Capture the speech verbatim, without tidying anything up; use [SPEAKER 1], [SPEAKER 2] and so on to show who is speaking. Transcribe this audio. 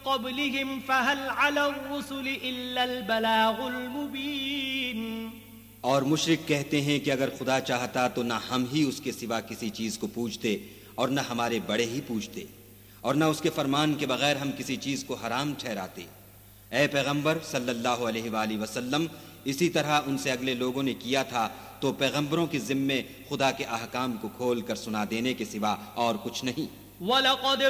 [SPEAKER 1] क़ब्लिहिम फ़हल अला रुसुलि इल्लल बलागुल मुबीन।
[SPEAKER 2] और मुशरिक कहते हैं कि अगर खुदा चाहता तो न हम ही उसके सिवा किसी चीज को पूजते और न हमारे बड़े ही पूजते और न उसके फरमान के बगैर हम किसी चीज को हराम ठहराते। ए पैगंबर सल्लल्लाहु अलैहि वसल्लम, इसी तरह उनसे अगले लोगों ने किया था, तो पैगंबरों के जिम्मे खुदा के अहकाम को खोल कर सुना देने के सिवा और कुछ नहीं।